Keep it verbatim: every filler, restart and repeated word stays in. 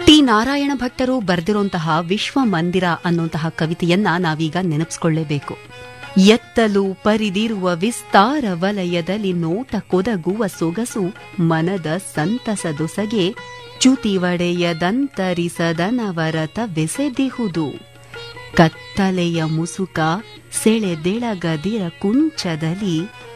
T Narayana ಭಟ್ಟರು ಬರೆದಿರುವಂತಹ ವಿಶ್ವ ಮಂದಿರ ಅನ್ನುವಂತಹ ಕವಿತೆಯನ್ನ ನಾವೀಗ ನೆನಪಿಸಿಕೊಳ್ಳೇಬೇಕು. ಎತ್ತಲು ಪರಿದಿರುವ ವಿಸ್ತಾರ ವಲಯದಲ್ಲಿ ನೋಟ ಕೊದಗುವ ಸೊಗಸು ಮನದ ಸಂತಸದೊಸಗೆ ಚ್ಯುತಿವಡೆಯದಂತರಿಸದನವರತ ಬೆಸೆದಿಹುದು. ಕತ್ತಲೆಯ ಮುಸುಕ ಸೆಳೆದೆಳಗದಿರ ಕುಂಚದಲ್ಲಿ